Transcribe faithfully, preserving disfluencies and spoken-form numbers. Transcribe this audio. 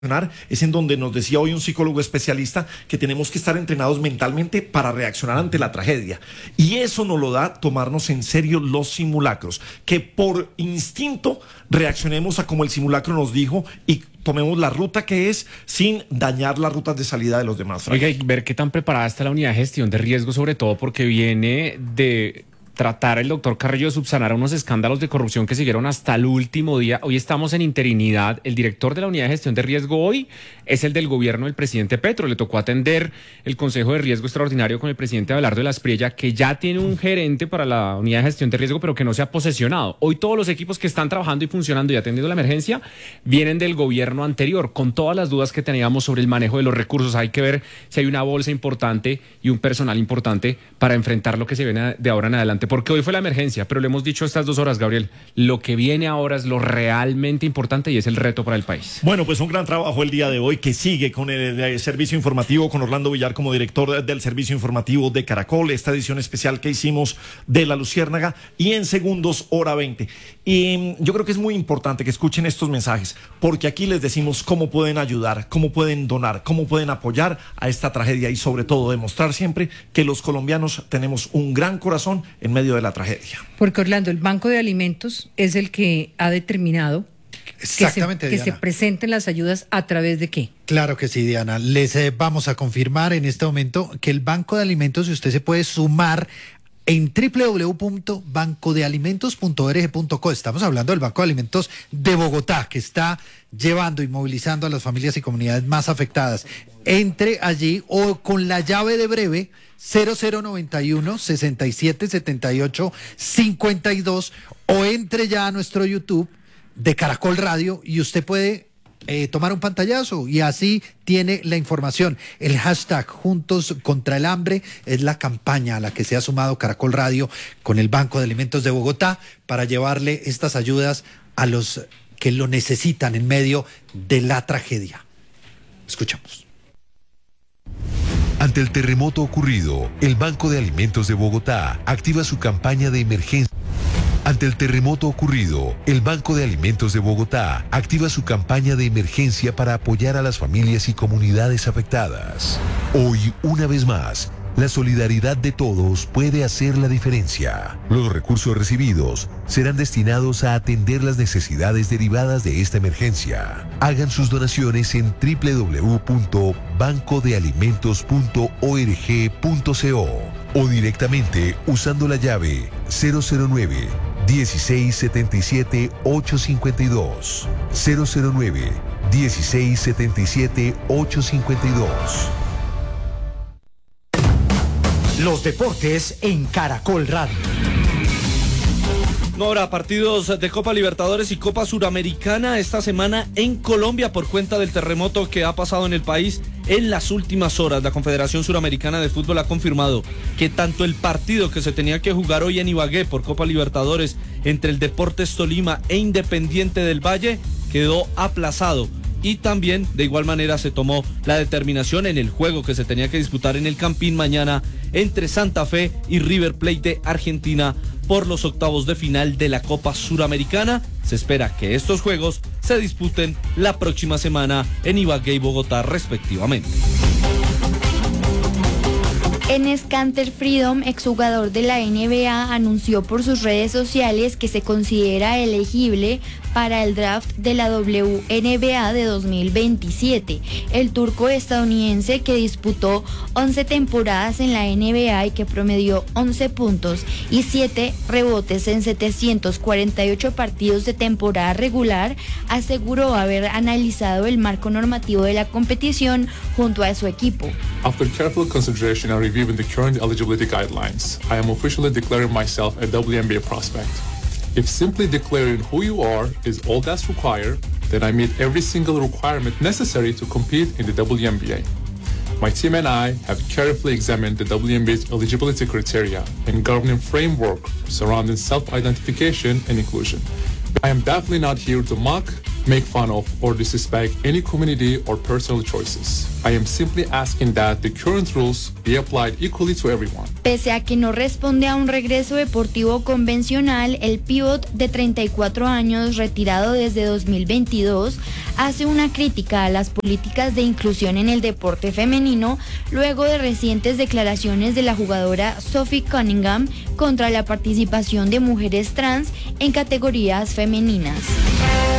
es en donde nos decía hoy un psicólogo especialista que tenemos que estar entrenados mentalmente para reaccionar ante la tragedia. Y eso nos lo da tomarnos en serio los simulacros, que por instinto reaccionemos a como el simulacro nos dijo y tomemos la ruta que es sin dañar las rutas de salida de los demás. Oiga, y ver qué tan preparada está la unidad de gestión de riesgo, sobre todo porque viene de tratar el doctor Carrillo de subsanar unos escándalos de corrupción que siguieron hasta el último día. Hoy estamos en interinidad. El director de la unidad de gestión de riesgo hoy es el del gobierno del presidente Petro. Le tocó atender el Consejo de Riesgo Extraordinario con el presidente Abelardo de la Espriella, que ya tiene un gerente para la unidad de gestión de riesgo, pero que no se ha posesionado. Hoy todos los equipos que están trabajando y funcionando y atendiendo la emergencia vienen del gobierno anterior, con todas las dudas que teníamos sobre el manejo de los recursos. Hay que ver si hay una bolsa importante y un personal importante para enfrentar lo que se viene de ahora en adelante. Porque hoy fue la emergencia, pero le hemos dicho estas dos horas, Gabriel, lo que viene ahora es lo realmente importante y es el reto para el país. Bueno, pues un gran trabajo el día de hoy que sigue con el, el servicio informativo, con Orlando Villar como director del servicio informativo de Caracol, esta edición especial que hicimos de La Luciérnaga y en segundos, hora veinte. Y yo creo que es muy importante que escuchen estos mensajes, porque aquí les decimos cómo pueden ayudar, cómo pueden donar, cómo pueden apoyar a esta tragedia y sobre todo demostrar siempre que los colombianos tenemos un gran corazón en medio de la tragedia. Porque, Orlando, el Banco de Alimentos es el que ha determinado Exactamente, que se, que se presenten las ayudas a través de qué. Claro que sí, Diana. Les eh, vamos a confirmar en este momento que el Banco de Alimentos, si usted se puede sumar en doble u doble u doble u punto banco de alimentos punto org punto co. Estamos hablando del Banco de Alimentos de Bogotá, que está llevando y movilizando a las familias y comunidades más afectadas. Entre allí o con la llave de breve cero cero noventa y uno, sesenta y siete, setenta y ocho, cincuenta y dos o entre ya a nuestro YouTube de Caracol Radio y usted puede eh, tomar un pantallazo y así tiene la información. El hashtag Juntos contra el Hambre es la campaña a la que se ha sumado Caracol Radio con el Banco de Alimentos de Bogotá para llevarle estas ayudas a los que lo necesitan en medio de la tragedia. Escuchamos. Ante el terremoto ocurrido, el Banco de Alimentos de Bogotá activa su campaña de emergencia. Ante el terremoto ocurrido, el Banco de Alimentos de Bogotá activa su campaña de emergencia para apoyar a las familias y comunidades afectadas. Hoy, una vez más, la solidaridad de todos puede hacer la diferencia. Los recursos recibidos serán destinados a atender las necesidades derivadas de esta emergencia. Hagan sus donaciones en doble u doble u doble u punto banco de alimentos punto org punto co o directamente usando la llave cero cero nueve, dieciséis setenta y siete, ochocientos cincuenta y dos. cero cero nueve, dieciséis setenta y siete, ochocientos cincuenta y dos. Los deportes en Caracol Radio. No habrá partidos de Copa Libertadores y Copa Suramericana esta semana en Colombia por cuenta del terremoto que ha pasado en el país en las últimas horas. La Confederación Suramericana de Fútbol ha confirmado que tanto el partido que se tenía que jugar hoy en Ibagué por Copa Libertadores entre el Deportes Tolima e Independiente del Valle quedó aplazado. Y también de igual manera se tomó la determinación en el juego que se tenía que disputar en el Campín mañana entre Santa Fe y River Plate de Argentina por los octavos de final de la Copa Suramericana. Se espera que estos juegos se disputen la próxima semana en Ibagué y Bogotá respectivamente. Enes Kanter Freedom, exjugador de la N B A, anunció por sus redes sociales que se considera elegible para el draft de la W N B A de dos mil veintisiete. El turco estadounidense, que disputó once temporadas en la N B A y que promedió once puntos y siete rebotes en setecientos cuarenta y ocho partidos de temporada regular, aseguró haber analizado el marco normativo de la competición junto a su equipo. After careful consideration and reviewing the current eligibility guidelines, I am officially declaring myself a W N B A prospect. If simply declaring who you are is all that's required, then I meet every single requirement necessary to compete in the W N B A. My team and I have carefully examined the W N B A's eligibility criteria and governing framework surrounding self-identification and inclusion. I am definitely not here to mock make fun of, or disrespect any community or personal choices. I am simply asking that the current rules be applied equally to everyone. Pese a que no responde a un regreso deportivo convencional, el pívot de treinta y cuatro años, retirado desde dos mil veintidós, hace una crítica a las políticas de inclusión en el deporte femenino luego de recientes declaraciones de la jugadora Sophie Cunningham contra la participación de mujeres trans en categorías femeninas.